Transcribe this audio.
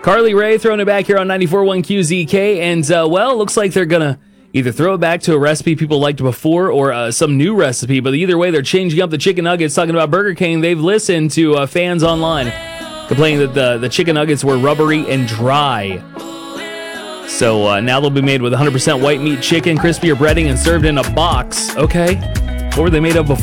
Carly Rae throwing it back here on 94.1 QZK. And, looks like they're going to either throw it back to a recipe people liked before or some new recipe. But either way, they're changing up the chicken nuggets. Talking about Burger King, they've listened to fans online complaining that the chicken nuggets were rubbery and dry. So now they'll be made with 100% white meat chicken, crispier breading, and served in a box. Okay. What were they made of before?